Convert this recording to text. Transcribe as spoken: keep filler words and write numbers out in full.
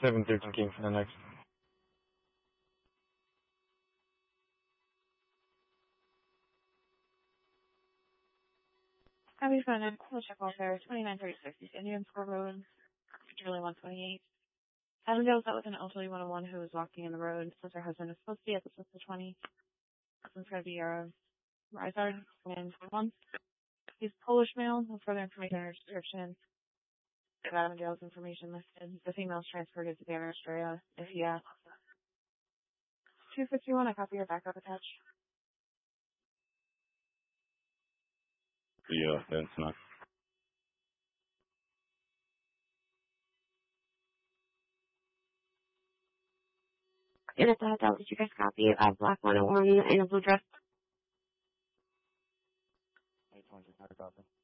seven thirteen King for the next. Happy fun and we'll check off there. twenty-nine thirty-six East Indian Square Road, Julie one twenty-eight. Avondale was out with an elderly one oh one who was walking in the road. Says her husband is supposed to be at the Sister twenty. Husband's going to be a Rizard and one. He's Polish male. No further information or description. Avondale's information listed. The female's transferred to the Australia. If he asks. two fifty-one, I copy your backup attached. Yeah, that's not. And at the hotel, did you guys copy uh, Black one oh one in a blue dress? eight twenty, copy.